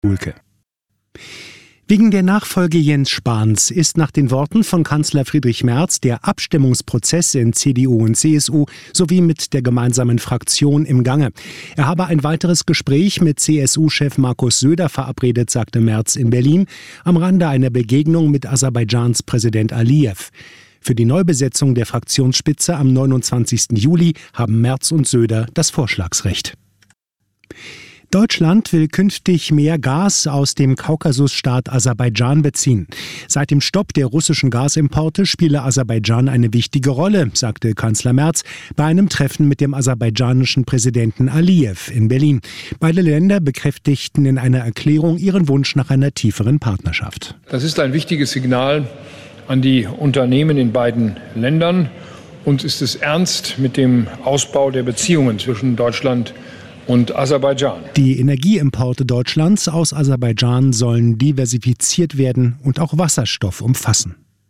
Ulke. Wegen der Nachfolge Jens Spahns ist nach den Worten von Kanzler Friedrich Merz der Abstimmungsprozess in CDU und CSU sowie mit der gemeinsamen Fraktion im Gange. Er habe ein weiteres Gespräch mit CSU-Chef Markus Söder verabredet, sagte Merz in Berlin, am Rande einer Begegnung mit Aserbaidschans Präsident Aliyev. Für die Neubesetzung der Fraktionsspitze am 29. Juli haben Merz und Söder das Vorschlagsrecht. Deutschland will künftig mehr Gas aus dem Kaukasusstaat Aserbaidschan beziehen. Seit dem Stopp der russischen Gasimporte spiele Aserbaidschan eine wichtige Rolle, sagte Kanzler Merz bei einem Treffen mit dem aserbaidschanischen Präsidenten Aliyev in Berlin. Beide Länder bekräftigten in einer Erklärung ihren Wunsch nach einer tieferen Partnerschaft. Das ist ein wichtiges Signal an die Unternehmen in beiden Ländern. Uns ist es ernst mit dem Ausbau der Beziehungen zwischen Deutschland und Aserbaidschan. Die Energieimporte Deutschlands aus Aserbaidschan sollen diversifiziert werden und auch Wasserstoff umfassen.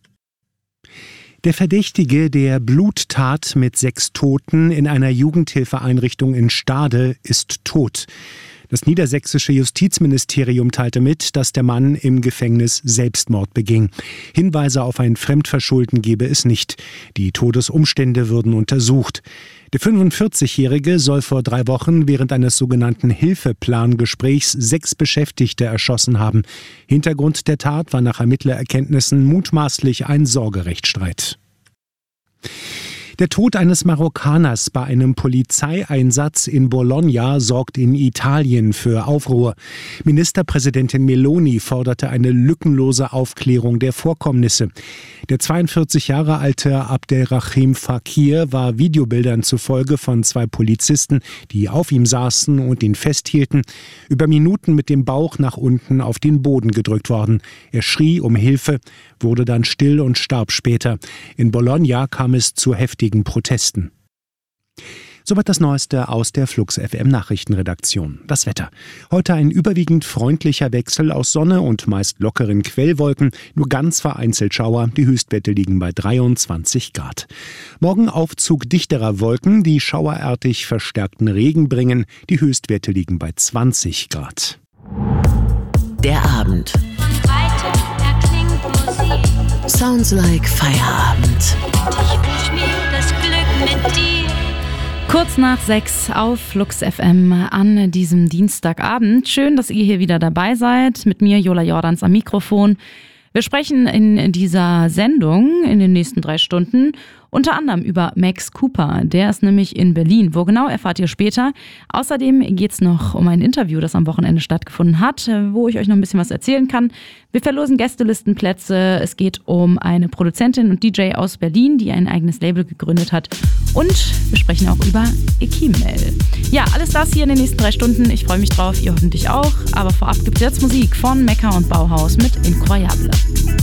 Der Verdächtige der Bluttat mit 6 Toten in einer Jugendhilfeeinrichtung in Stade ist tot. Das niedersächsische Justizministerium teilte mit, dass der Mann im Gefängnis Selbstmord beging. Hinweise auf ein Fremdverschulden gebe es nicht. Die Todesumstände würden untersucht. Der 45-Jährige soll vor 3 Wochen während eines sogenannten Hilfeplangesprächs 6 Beschäftigte erschossen haben. Hintergrund der Tat war nach Ermittlererkenntnissen mutmaßlich ein Sorgerechtsstreit. Der Tod eines Marokkaners bei einem Polizeieinsatz in Bologna sorgt in Italien für Aufruhr. Ministerpräsidentin Meloni forderte eine lückenlose Aufklärung der Vorkommnisse. Der 42 Jahre alte Abdelrahim Fakir war Videobildern zufolge von 2 Polizisten, die auf ihm saßen und ihn festhielten, über Minuten mit dem Bauch nach unten auf den Boden gedrückt worden. Er schrie um Hilfe, wurde dann still und starb später. In Bologna kam es zu heftigen Protesten. Soweit das Neueste aus der Flux FM Nachrichtenredaktion. Das Wetter. Heute ein überwiegend freundlicher Wechsel aus Sonne und meist lockeren Quellwolken, nur ganz vereinzelt Schauer. Die Höchstwerte liegen bei 23 Grad. Morgen Aufzug dichterer Wolken, die schauerartig verstärkten Regen bringen. Die Höchstwerte liegen bei 20 Grad. Der Abend. Sounds like Feierabend. Kurz nach 6 auf Flux FM an diesem Dienstagabend. Schön, dass ihr hier wieder dabei seid. Mit mir, Jola Jordans, am Mikrofon. Wir sprechen in dieser Sendung in den nächsten 3 Stunden unter anderem über Max Cooper. Der ist nämlich in Berlin. Wo genau, erfahrt ihr später. Außerdem geht es noch um ein Interview, das am Wochenende stattgefunden hat, wo ich euch noch ein bisschen was erzählen kann. Wir verlosen Gästelistenplätze. Es geht um eine Produzentin und DJ aus Berlin, die ein eigenes Label gegründet hat. Und wir sprechen auch über Ekimel. Ja, alles das hier in den nächsten 3 Stunden. Ich freue mich drauf, ihr hoffentlich auch. Aber vorab gibt es jetzt Musik von Mekka und Bauhaus mit Incroyable.